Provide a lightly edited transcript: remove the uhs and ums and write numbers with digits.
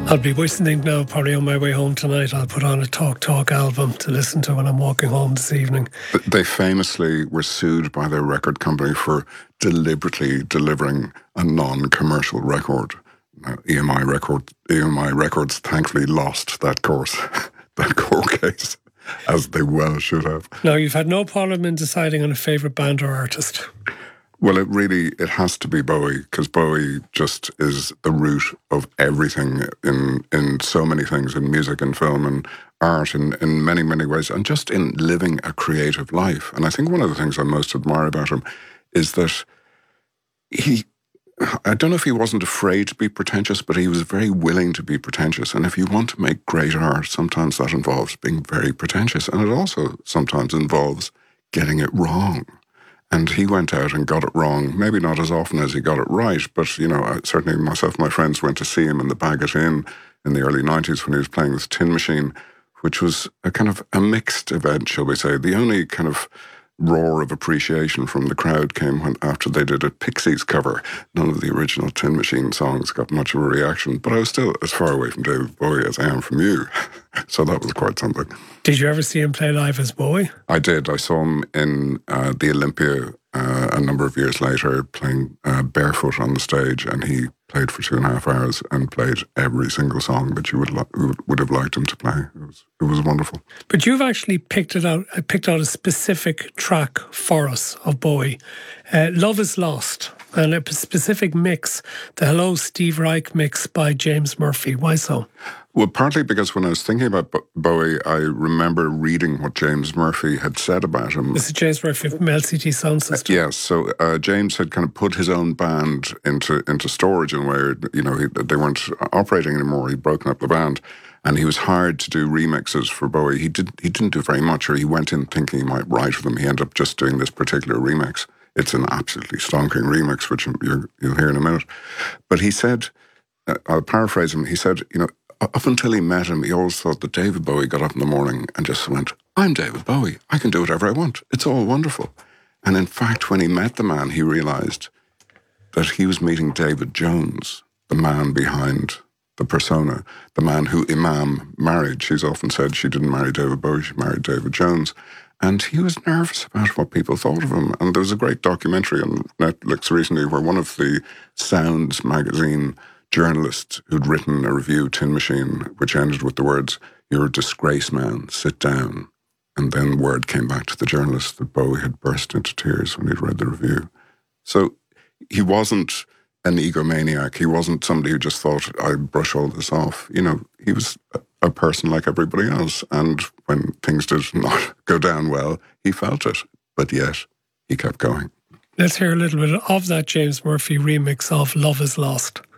I'll be listening now, probably on my way home tonight. I'll put on a Talk album to listen to when I'm walking home this evening. They famously were sued by their record company for deliberately delivering a non-commercial record. Now, EMI Records thankfully lost that court case, as they well should have. Now, you've had no problem in deciding on a favourite band or artist. Well, it has to be Bowie, because Bowie just is the root of everything in so many things, in music and film and art in many, many ways, and just in living a creative life. And I think one of the things I most admire about him is that I don't know if he wasn't afraid to be pretentious, but he was very willing to be pretentious. And if you want to make great art, sometimes that involves being very pretentious. And it also sometimes involves getting it wrong. And he went out and got it wrong, maybe not as often as he got it right, but, certainly myself and my friends went to see him in the Baggot Inn in the early 90s when he was playing with Tin Machine, which was a kind of a mixed event, shall we say. The only kind of roar of appreciation from the crowd came after they did a Pixies cover. None of the original Tin Machine songs got much of a reaction, but I was still as far away from David Bowie as I am from you. So that was quite something. Did you ever see him play live as Bowie? I did. I saw him in the Olympia a number of years later playing barefoot on the stage, and he played for 2.5 hours and played every single song that you would have liked him to play. It was wonderful. But you've actually picked out a specific track for us of Bowie, "Love Is Lost," and a specific mix, the Hello Steve Reich mix by James Murphy. Why so? Well, partly because when I was thinking about Bowie, I remember reading what James Murphy had said about him. This is James Murphy from LCT Sound System. Yes, so James had kind of put his own band into storage in a way. They weren't operating anymore. He'd broken up the band, and he was hired to do remixes for Bowie. He didn't do very much, or he went in thinking he might write with them. He ended up just doing this particular remix. It's an absolutely stonking remix, which you'll hear in a minute. But he said, I'll paraphrase him, he said, up until he met him, he always thought that David Bowie got up in the morning and just went, "I'm David Bowie. I can do whatever I want. It's all wonderful." And in fact, when he met the man, he realised that he was meeting David Jones, the man behind the persona, the man who Imam married. She's often said she didn't marry David Bowie, she married David Jones. And he was nervous about what people thought of him. And there was a great documentary on Netflix recently where one of the Sounds magazine journalist who'd written a review, Tin Machine, which ended with the words, "You're a disgrace, man, sit down." And then word came back to the journalist that Bowie had burst into tears when he'd read the review. So he wasn't an egomaniac. He wasn't somebody who just thought, "I'd brush all this off." He was a person like everybody else. And when things did not go down well, he felt it. But yet, he kept going. Let's hear a little bit of that James Murphy remix of "Love Is Lost."